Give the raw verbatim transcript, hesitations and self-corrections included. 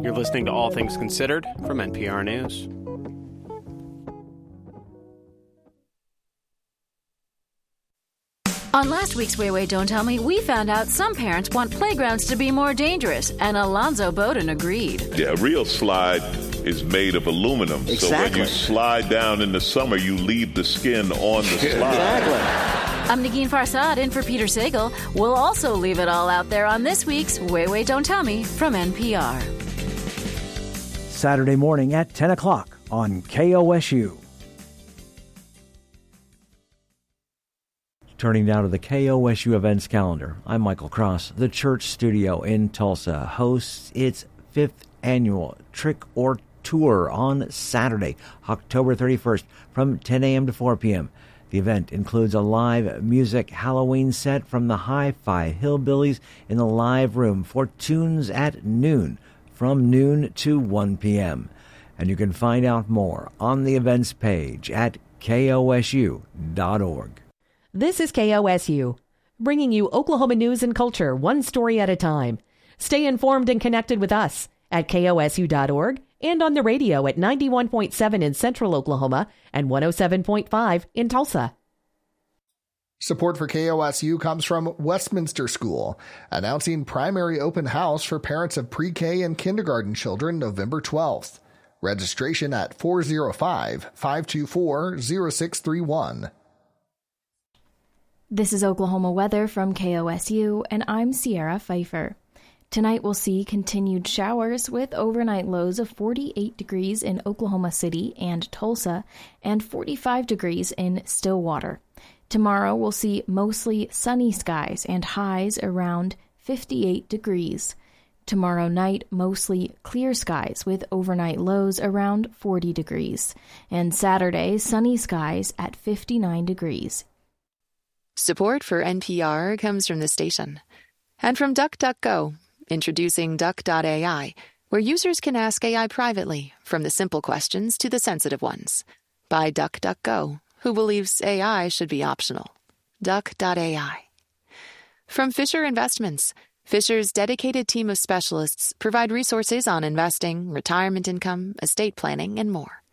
You're listening to All Things Considered from N P R News. On last week's Wait, Wait, Don't Tell Me, we found out some parents want playgrounds to be more dangerous, and Alonzo Bowden agreed. Yeah, a real slide is made of aluminum. Exactly. So when you slide down in the summer, you leave the skin on the slide. Exactly. I'm Negin Farsad in for Peter Sagal. We'll also leave it all out there on this week's Wait, Wait, Don't Tell Me from N P R. Saturday morning at ten o'clock on K O S U. Turning now to the K O S U events calendar, I'm Michael Cross. The Church Studio in Tulsa hosts its fifth annual Trick or Tour on Saturday, October thirty-first, from ten a.m. to four p.m. The event includes a live music Halloween set from the Hi-Fi Hillbillies in the live room for tunes at noon, from noon to one p.m. And you can find out more on the events page at K O S U dot org. This is K O S U, bringing you Oklahoma news and culture one story at a time. Stay informed and connected with us at K O S U dot org and on the radio at ninety-one point seven in Central Oklahoma and one oh seven point five in Tulsa. Support for K O S U comes from Westminster School, announcing primary open house for parents of pre-K and kindergarten children November twelfth. Registration at four oh five, five two four, oh six three one. This is Oklahoma weather from K O S U, and I'm Sierra Pfeiffer. Tonight we'll see continued showers with overnight lows of forty-eight degrees in Oklahoma City and Tulsa and forty-five degrees in Stillwater. Tomorrow we'll see mostly sunny skies and highs around fifty-eight degrees. Tomorrow night, mostly clear skies with overnight lows around forty degrees. And Saturday, sunny skies at fifty-nine degrees. Support for N P R comes from the station. And from DuckDuckGo, introducing Duck dot A I, where users can ask A I privately, from the simple questions to the sensitive ones. By DuckDuckGo, who believes A I should be optional. Duck dot A I. From Fisher Investments, Fisher's dedicated team of specialists provide resources on investing, retirement income, estate planning, and more.